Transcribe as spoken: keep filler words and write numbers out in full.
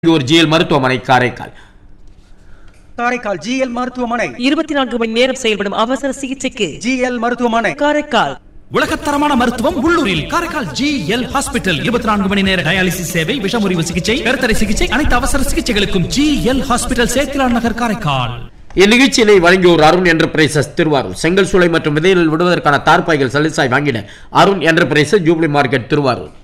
ஒரு ஜிஎல் மருத்துவமனை காரைக்கால் காரைக்கால் ஜிஎல் மருத்துவமனை இருபத்தி நான்கு மணி நேரம் செயல்படும் அவசர சிகிச்சைக்கு ஜிஎல் மருத்துவமனை காரைக்கால். உலகத்தரமான மருத்துவம் உள்ளூரில் காரைக்கால் ஜிஎல் ஹாஸ்பிட்டல். இருபத்தி நான்கு மணி நேர டயாலிசிஸ் சேவை, விஷமுறிவு சிகிச்சை, கருத்தடை சிகிச்சை, அனைத்து அவசர சிகிச்சைகளுக்கும் ஜிஎல் ஹாஸ்பிட்டல், சேத்திலான் நகர், காரைக்கால். இந்நிகழ்ச்சியினை வழங்கியோர் அருண் என்டர்பிரைசஸ் திருவாரூர். செங்கல் சூளை மற்றும் விதைகள் விடுவதற்கான தார்பாய்கள் சலுசாய் வாங்கிட Arun enterprises, jubilee market, Thiruvarur.